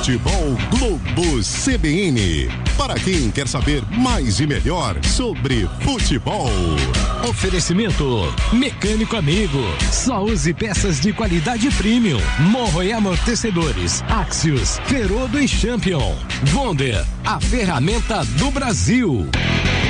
Futebol Globo CBN. Para quem quer saber mais e melhor sobre futebol. Oferecimento Mecânico Amigo. Só use peças de qualidade premium. Morro e amortecedores. Axios, Ferodo e Champion. Wonder, a ferramenta do Brasil.